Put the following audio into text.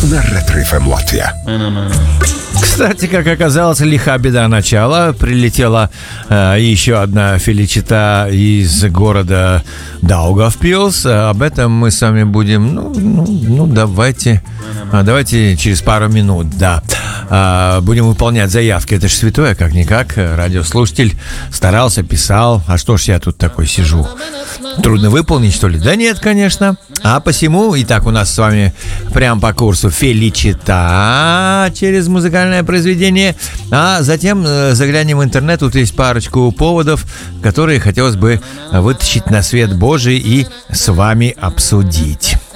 на Ретро-ФМ Латвия. Кстати, как оказалось, лиха беда начала. Прилетела еще одна Феличита из города Даугавпилс. Об этом мы с вами будем, давайте через пару минут, да. Будем выполнять заявки. Это же святое, как-никак. Радиослушатель старался, писал. А что ж я тут такой сижу? Трудно выполнить, что ли? Да нет, конечно. А посему, итак, у нас с вами прям по курсу Феличита через музыкальное произведение. А затем заглянем в интернет. Тут есть парочку поводов, которые хотелось бы вытащить на свет Божий и с вами обсудить.